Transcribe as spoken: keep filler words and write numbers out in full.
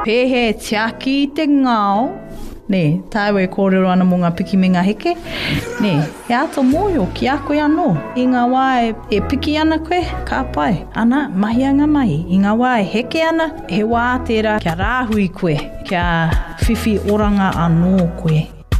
pehe tiaki te ngao. Ne, tāu e kōrero ana mō ngā piki me ngā heke. Ne, he ato mōio ki a koe anō. I ngā wā e, e piki ana koe, ka pai. Ana, mahi a ngā mahi. I ngā wā e heke ana, he wā tērā kia rāhui koe, kia whiwhi oranga anō koe.